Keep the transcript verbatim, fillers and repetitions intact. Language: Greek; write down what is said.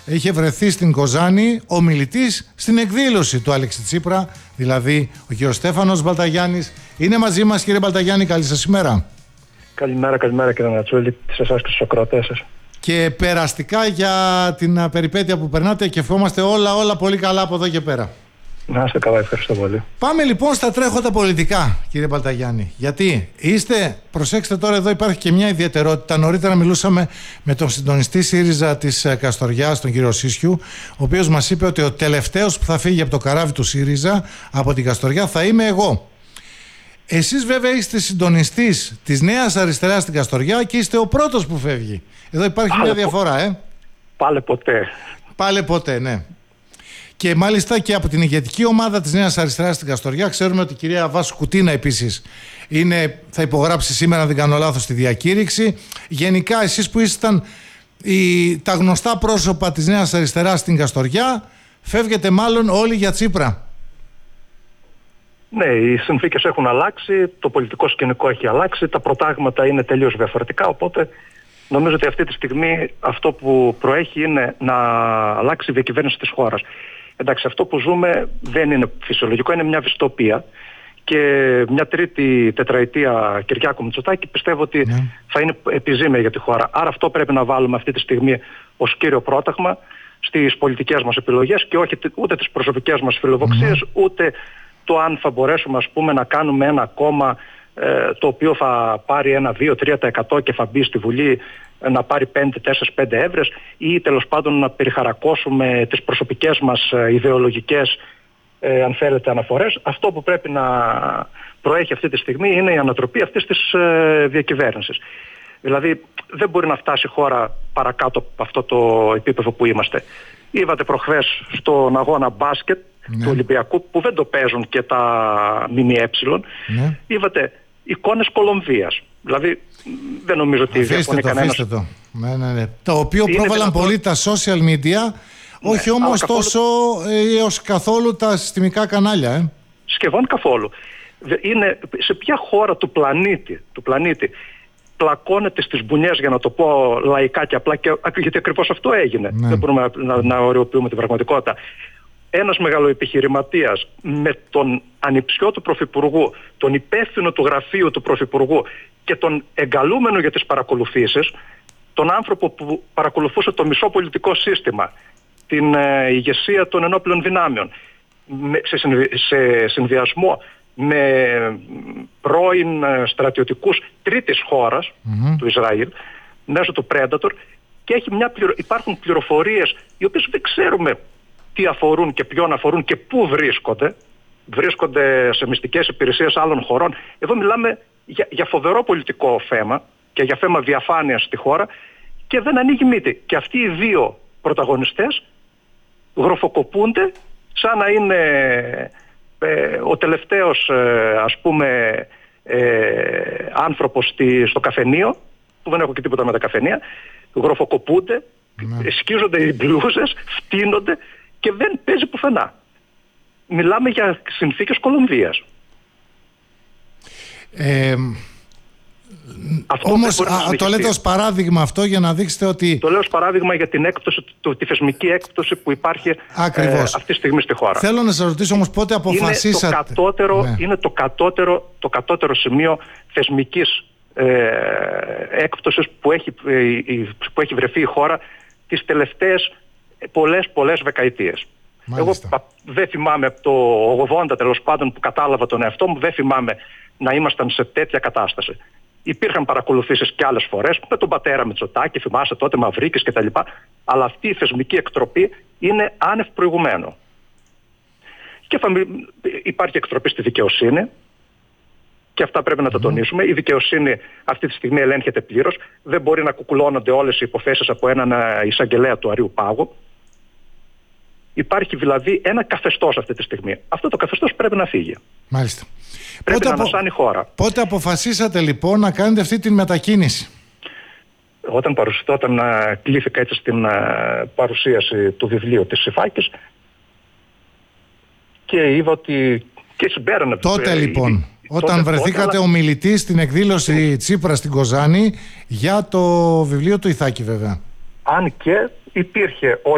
είχε βρεθεί στην Κοζάνη ομιλητής στην εκδήλωση του Αλέξη Τσίπρα, δηλαδή ο κύριος Στέφανος Μπαλταγιάννης. Είναι μαζί μας, κύριε Μπαλταγιάννη, καλή σας ημέρα. Καλημέρα, καλημέρα κύριε Νατσούλη, σε εσάς και στους ακροατές σας. Και περαστικά για την περιπέτεια που περνάτε και ευχόμαστε όλα όλα πολύ καλά από εδώ και πέρα. Να είστε καλά, ευχαριστώ πολύ. Πάμε λοιπόν στα τρέχοντα πολιτικά, κύριε Μπαλταγιάννη. Γιατί είστε, προσέξτε τώρα, εδώ υπάρχει και μια ιδιαιτερότητα. Νωρίτερα μιλούσαμε με τον συντονιστή ΣΥΡΙΖΑ της Καστοριάς, τον κύριο Σίσιου, ο οποίος μας είπε ότι ο τελευταίος που θα φύγει από το καράβι του ΣΥΡΙΖΑ από την Καστοριά θα είμαι εγώ. Εσείς βέβαια είστε συντονιστής της Νέας Αριστεράς στην Καστοριά και είστε ο πρώτος που φεύγει. Εδώ υπάρχει Πάλε μια διαφορά, ε. Πάλε ποτέ. Πάλε ποτέ, ναι. Και μάλιστα και από την ηγετική ομάδα της Νέας Αριστεράς στην Καστοριά ξέρουμε ότι η κυρία Βάσου Κουτίνα επίσης είναι, θα υπογράψει σήμερα, αν δεν κάνω λάθος, τη διακήρυξη. Γενικά εσείς που ήσασταν οι, τα γνωστά πρόσωπα της Νέας Αριστεράς στην Καστοριά, φεύγετε μάλλον όλοι για Τσίπρα. Ναι, οι συνθήκες έχουν αλλάξει, το πολιτικό σκηνικό έχει αλλάξει, τα προτάγματα είναι τελείως διαφορετικά, οπότε νομίζω ότι αυτή τη στιγμή αυτό που προέχει είναι να αλλάξει η διακυβέρνηση της χώρας. Εντάξει, αυτό που ζούμε δεν είναι φυσιολογικό, είναι μια δυστοπία και μια τρίτη τετραετία Κυριάκου Μητσοτάκη πιστεύω ότι ναι. θα είναι επιζήμια για τη χώρα. Άρα αυτό πρέπει να βάλουμε αυτή τη στιγμή ως κύριο πρόταγμα στις πολιτικές μας επιλογές και όχι ούτε τις προσωπικές μας φιλοδοξίες, ναι. ούτε το αν θα μπορέσουμε, ας πούμε, να κάνουμε ένα κόμμα ε, το οποίο θα πάρει ένα δύο με τρία τοις εκατό και θα μπει στη Βουλή να πάρει πέντε, τέσσερα, πέντε έδρες ή τέλος πάντων να περιχαρακώσουμε τις προσωπικές μας ε, ιδεολογικές ε, αν θέλετε αναφορές. Αυτό που πρέπει να προέχει αυτή τη στιγμή είναι η ανατροπή αυτής της ε, διακυβέρνησης. Δηλαδή δεν μπορεί να φτάσει η χώρα παρακάτω από αυτό το επίπεδο που είμαστε. Είδατε προχθές στον αγώνα μπάσκετ ναι. του Ολυμπιακού που δεν το παίζουν και τα ΜΜΕ. Ναι. Είδατε εικόνες Κολομβίας. Δηλαδή δεν νομίζω ότι διαφωνεί κανένας. Το. Ναι, ναι, ναι. Το οποίο είναι πρόβαλαν δυνατό... πολύ τα social media, ναι, όχι όμως καθόλου... τόσο ε, ως καθόλου τα συστημικά κανάλια. Ε. Σχεδόν καθόλου. Είναι σε ποια χώρα του πλανήτη, του πλανήτη πλακώνεται στις μπουνιές, για να το πω λαϊκά και απλά, και, γιατί ακριβώς αυτό έγινε. Ναι. Δεν μπορούμε να, να, να ωρεοποιούμε την πραγματικότητα. Ένας μεγαλοεπιχειρηματίας με τον ανιψιό του Πρωθυπουργού, τον υπεύθυνο του γραφείου του Πρωθυπουργού και τον εγκαλούμενο για τις παρακολουθήσεις, τον άνθρωπο που παρακολουθούσε το μισό πολιτικό σύστημα, την ε, ηγεσία των ενόπλων δυνάμεων, με, σε, σε συνδυασμό με πρώην στρατιωτικούς τρίτης χώρας, mm-hmm. του Ισραήλ, μέσω του Predator, και έχει μια πληρο... υπάρχουν πληροφορίες οι οποίες δεν ξέρουμε τι αφορούν και ποιον αφορούν και πού βρίσκονται. Βρίσκονται σε μυστικές υπηρεσίες άλλων χωρών. Εδώ μιλάμε για, για φοβερό πολιτικό θέμα και για θέμα διαφάνειας στη χώρα και δεν ανοίγει μύτη. Και αυτοί οι δύο πρωταγωνιστές γροφοκοπούνται σαν να είναι ε, ο τελευταίος ε, ας πούμε ε, άνθρωπος στη, στο καφενείο, που δεν έχω και τίποτα με τα καφενεία, γροφοκοπούνται, mm. σκίζονται οι μπλούζες, φτύνονται και δεν παίζει πουθενά. Μιλάμε για συνθήκες Κολομβίας. Ε, όμως α, το λέτε ως παράδειγμα αυτό για να δείξετε ότι... Το λέω ως παράδειγμα για την έκπτωση, το, τη θεσμική έκπτωση που υπάρχει ε, αυτή τη στιγμή στη χώρα. Θέλω να σας ρωτήσω όμως πότε αποφασίσατε... Είναι το κατώτερο, ναι. είναι το κατώτερο, το κατώτερο σημείο θεσμικής ε, έκπτωσης που έχει, ε, που έχει βρεθεί η χώρα τις τελευταίες πολλές πολλές δεκαετίες. Μάλιστα. Εγώ δεν θυμάμαι από το ογδόντα τέλος πάντων που κατάλαβα τον εαυτό μου, δεν θυμάμαι να ήμασταν σε τέτοια κατάσταση. Υπήρχαν παρακολουθήσεις και άλλες φορές με τον πατέρα Μητσοτάκη, θυμάσαι τότε Μαυρίκης κτλ. Αλλά αυτή η θεσμική εκτροπή είναι άνευ προηγουμένου. Και θα υπάρχει εκτροπή στη δικαιοσύνη και αυτά πρέπει να τα τονίσουμε. Η δικαιοσύνη αυτή τη στιγμή ελέγχεται πλήρως. Δεν μπορεί να κουκουλώνονται όλες οι υποθέσεις από έναν εισαγγελέα του Αρείου Πάγου. Υπάρχει δηλαδή ένα καθεστώς αυτή τη στιγμή. Αυτό το καθεστώς πρέπει να φύγει. Μάλιστα. Πρέπει πότε να ανασάνει η χώρα. Πότε αποφασίσατε λοιπόν να κάνετε αυτή την μετακίνηση? Όταν, παρουσ... όταν uh, κλήθηκα έτσι στην uh, παρουσίαση του βιβλίου της Σιφάκης και είδα ότι και συμπέρανε... Τότε uh, λοιπόν, η... όταν τότε, βρεθήκατε τότε, αλλά... ομιλητής στην εκδήλωση mm. Τσίπρα στην Κοζάνη για το βιβλίο του Ιθάκη βέβαια. Αν και υπήρχε